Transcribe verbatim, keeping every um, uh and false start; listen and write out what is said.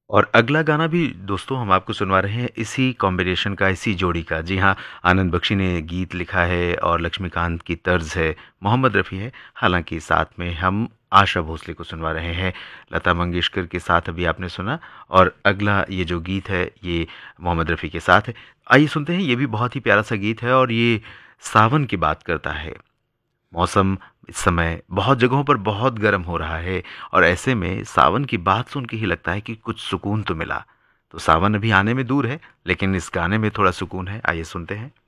और अगला गाना भी दोस्तों हम आपको सुनवा रहे हैं इसी कॉम्बिनेशन का, इसी जोड़ी का। जी हाँ, आनंद बख्शी ने गीत लिखा है और लक्ष्मीकांत की तर्ज है, मोहम्मद रफ़ी है। हालाँकि साथ में हम आशा भोसले को सुनवा रहे हैं। लता मंगेशकर के साथ अभी आपने सुना और अगला ये जो गीत है ये मोहम्मद रफ़ी के साथ है। आइए सुनते हैं, ये भी बहुत ही प्यारा-सा गीत है और ये सावन की बात करता है। मौसम इस समय बहुत जगहों पर बहुत गर्म हो रहा है और ऐसे में सावन की बात सुन के ही लगता है कि कुछ सुकून तो मिला। तो सावन अभी आने में दूर है, लेकिन इस गाने में थोड़ा सुकून है। आइए सुनते हैं।